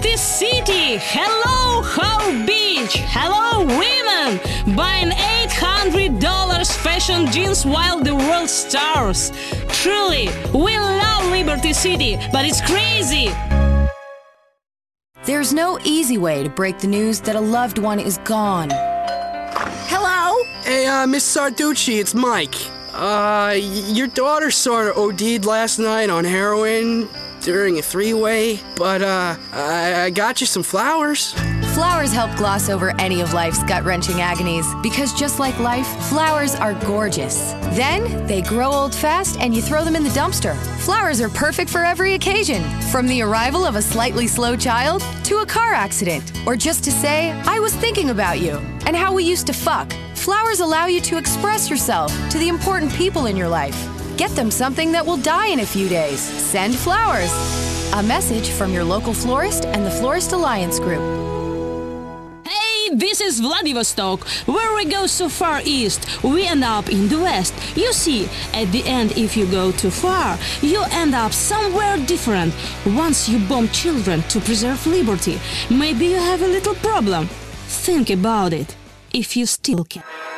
Liberty City! Hello, How Beach! Hello, women! Buying $800 fashion jeans while the world starves. Truly, we love Liberty City, but it's crazy! There's no easy way to break the news that a loved one is gone. Hello? Hey, Miss Sarducci, it's Mike. Your daughter sort of OD'd last night on heroin during a three-way, but, I got you some flowers. Flowers help gloss over any of life's gut-wrenching agonies, because just like life, flowers are gorgeous. Then, they grow old fast and you throw them in the dumpster. Flowers are perfect for every occasion, from the arrival of a slightly slow child to a car accident, or just to say, I was thinking about you, and how we used to fuck. Flowers allow you to express yourself to the important people in your life. Get them something that will die in a few days. Send flowers. A message from your local florist and the Florist Alliance Group. Hey, this is Vladivostok. Where we go so far east, we end up in the west. You see, at the end, if you go too far, you end up somewhere different. Once you bomb children to preserve liberty, maybe you have a little problem. Think about it, if you still can.